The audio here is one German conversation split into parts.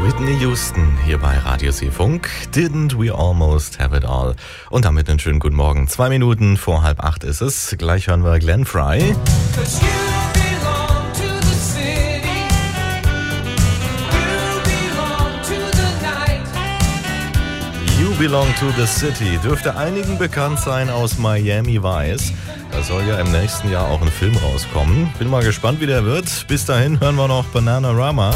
Whitney Houston hier bei Radio Seefunk. Didn't we almost have it all? Und damit einen schönen guten Morgen. 2 Minuten vor 7:30 ist es. Gleich hören wir Glenn Frey. You Belong to the City dürfte einigen bekannt sein aus Miami Vice. Da soll ja im nächsten Jahr auch ein Film rauskommen. Bin mal gespannt, wie der wird. Bis dahin hören wir noch Bananarama.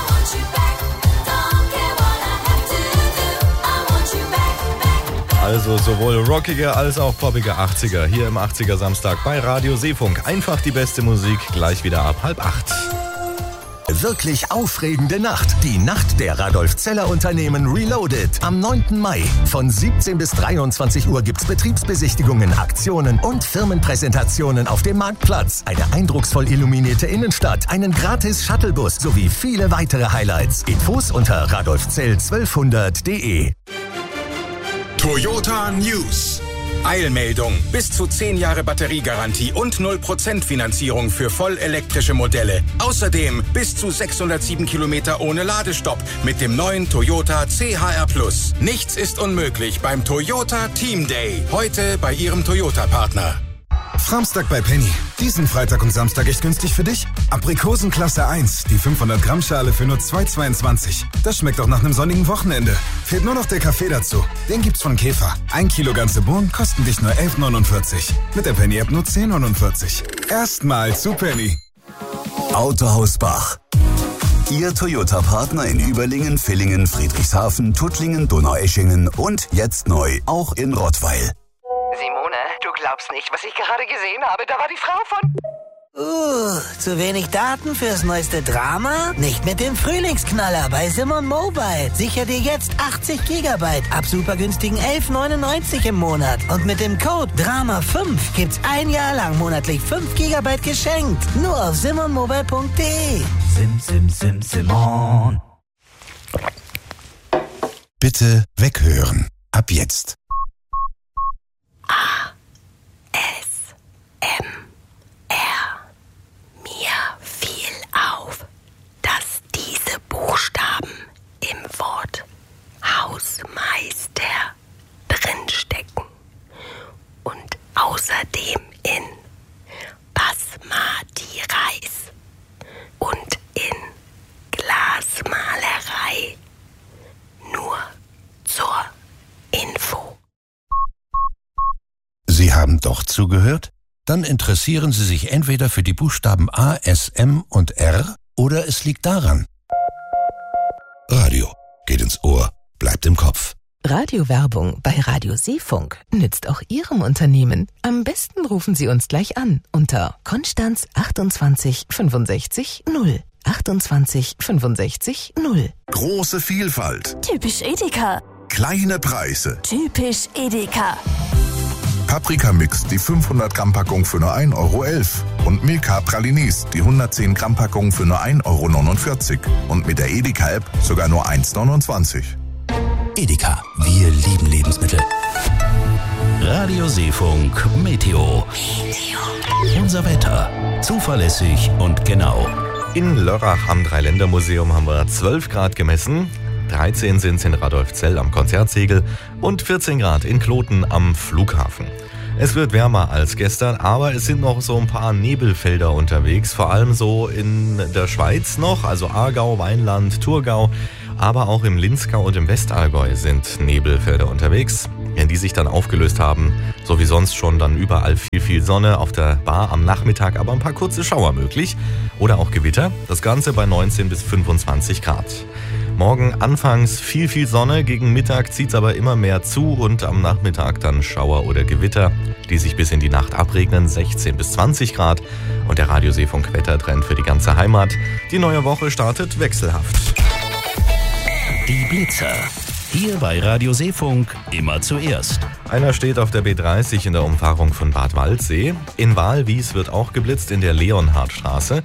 Also sowohl rockige als auch poppige 80er hier im 80er Samstag bei Radio Seefunk. Einfach die beste Musik, gleich wieder ab 7:30. Wirklich aufregende Nacht. Die Nacht der Radolf Zeller Unternehmen Reloaded. Am 9. Mai. Von 17 bis 23 Uhr gibt's Betriebsbesichtigungen, Aktionen und Firmenpräsentationen auf dem Marktplatz. Eine eindrucksvoll illuminierte Innenstadt, einen gratis Shuttlebus sowie viele weitere Highlights. Infos unter radolfzell1200.de. Toyota News. Eilmeldung. Bis zu 10 Jahre Batteriegarantie und 0% Finanzierung für vollelektrische Modelle. Außerdem bis zu 607 Kilometer ohne Ladestopp mit dem neuen Toyota CHR+. Nichts ist unmöglich beim Toyota Team Day. Heute bei Ihrem Toyota-Partner. Samstag bei Penny. Diesen Freitag und Samstag echt günstig für dich. Aprikosen Klasse 1, die 500 Gramm Schale für nur 2,22. Das schmeckt auch nach einem sonnigen Wochenende. Fehlt nur noch der Kaffee dazu. Den gibt's von Käfer. 1 Kilo ganze Bohnen kosten dich nur 11,49. Mit der Penny-App nur 10,49. Erstmal zu Penny. Autohaus Bach. Ihr Toyota-Partner in Überlingen, Villingen, Friedrichshafen, Tuttlingen, Donaueschingen und jetzt neu auch in Rottweil. Simone, du glaubst nicht, was ich gerade gesehen habe. Da war die Frau von... zu wenig Daten fürs neueste Drama? Nicht mit dem Frühlingsknaller bei Simon Mobile. Sicher dir jetzt 80 Gigabyte ab super günstigen 11,99 im Monat. Und mit dem Code DRAMA5 gibt's 1 Jahr lang monatlich 5 Gigabyte geschenkt. Nur auf simonmobile.de. Simon. Bitte weghören. Ab jetzt. Mir fiel auf, dass diese Buchstaben im Wort Hausmeister drinstecken und außerdem in Basmati Reis und in Glasmalerei. Nur zur Info. Sie haben doch zugehört? Dann interessieren Sie sich entweder für die Buchstaben A, S, M und R oder es liegt daran. Radio geht ins Ohr, bleibt im Kopf. Radiowerbung bei Radio Seefunk nützt auch Ihrem Unternehmen. Am besten rufen Sie uns gleich an unter Konstanz 28 65 0. 28 65 0. Große Vielfalt. Typisch Edeka. Kleine Preise. Typisch Edeka. Paprika-Mix, die 500 Gramm Packung für nur 1,11 Euro. Und Milka Pralinis, die 110 Gramm Packung für nur 1,49 Euro. Und mit der Edeka-App sogar nur 1,29 €. Edeka, wir lieben Lebensmittel. Radio Seefunk Meteo. Unser Wetter. Zuverlässig und genau. In Lörrach am Dreiländermuseum haben wir 12 Grad gemessen. 13 sind es in Radolfzell am Konzertsegel und 14 Grad in Kloten am Flughafen. Es wird wärmer als gestern, aber es sind noch so ein paar Nebelfelder unterwegs, vor allem so in der Schweiz noch, also Aargau, Weinland, Thurgau, aber auch im Linzgau und im Westallgäu sind Nebelfelder unterwegs, die sich dann aufgelöst haben, so wie sonst schon dann überall viel Sonne, auf der Bar am Nachmittag aber ein paar kurze Schauer möglich oder auch Gewitter, das Ganze bei 19 bis 25 Grad. Morgen anfangs viel Sonne, gegen Mittag zieht es aber immer mehr zu und am Nachmittag dann Schauer oder Gewitter, die sich bis in die Nacht abregnen, 16 bis 20 Grad. Und der Radio Seefunk Wettertrend für die ganze Heimat. Die neue Woche startet wechselhaft. Die Blitzer. Hier bei Radio Seefunk immer zuerst. Einer steht auf der B30 in der Umfahrung von Bad Waldsee. In Waalwies wird auch geblitzt in der Leonhardstraße.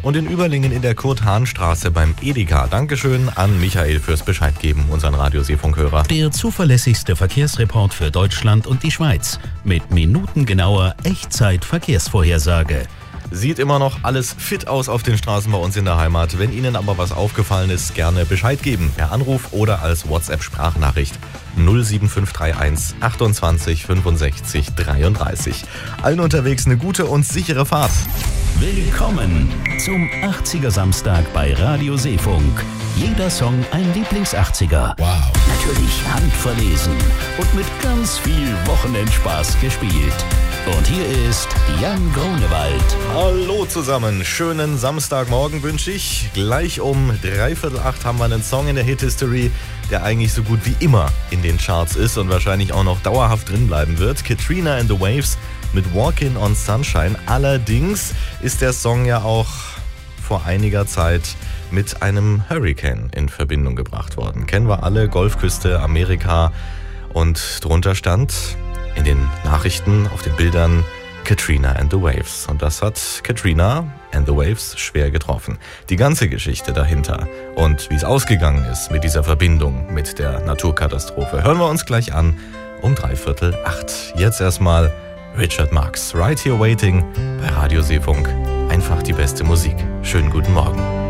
und in Überlingen in der Kurt-Hahn-Straße beim Edeka. Dankeschön an Michael fürs Bescheid geben, unseren Radioseefunkhörer. Der zuverlässigste Verkehrsreport für Deutschland und die Schweiz mit minutengenauer Echtzeit-Verkehrsvorhersage. Sieht immer noch alles fit aus auf den Straßen bei uns in der Heimat. Wenn Ihnen aber was aufgefallen ist, gerne Bescheid geben. Per Anruf oder als WhatsApp-Sprachnachricht 07531 28 65 33. Allen unterwegs eine gute und sichere Fahrt. Willkommen zum 80er Samstag bei Radio Seefunk. Jeder Song ein Lieblings-80er. Wow. Natürlich handverlesen und mit ganz viel Wochenendspaß gespielt. Und hier ist Jan Grunewald. Hallo zusammen, schönen Samstagmorgen wünsche ich. Gleich um 7:45 haben wir einen Song in der Hit-History, der eigentlich so gut wie immer in den Charts ist und wahrscheinlich auch noch dauerhaft drin bleiben wird. Katrina and the Waves mit Walkin' on Sunshine. Allerdings ist der Song ja auch vor einiger Zeit mit einem Hurricane in Verbindung gebracht worden. Kennen wir alle, Golfküste, Amerika, und drunter stand in den Nachrichten, auf den Bildern, Katrina and the Waves. Und das hat Katrina and the Waves schwer getroffen. Die ganze Geschichte dahinter und wie es ausgegangen ist mit dieser Verbindung mit der Naturkatastrophe, hören wir uns gleich an um 7:45. Jetzt erstmal Richard Marx, Right Here Waiting bei Radio Seefunk. Einfach die beste Musik. Schönen guten Morgen.